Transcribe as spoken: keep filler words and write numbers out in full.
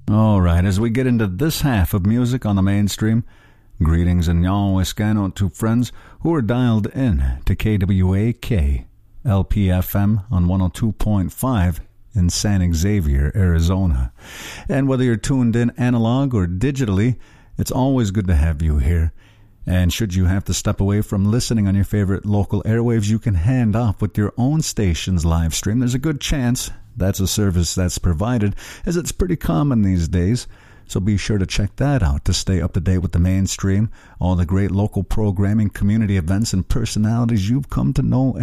All right, as we get into this half of music on the mainstream, greetings and Yawescano to friends who are dialed in to K W A K, L P F M on one oh two point five in San Xavier, Arizona. And whether you're tuned in analog or digitally, it's always good to have you here. And should you have to step away from listening on your favorite local airwaves, you can hand off with your own station's live stream. There's a good chance that's a service that's provided, as it's pretty common these days. So be sure to check that out to stay up to date with the mainstream, all the great local programming, community events, and personalities you've come to know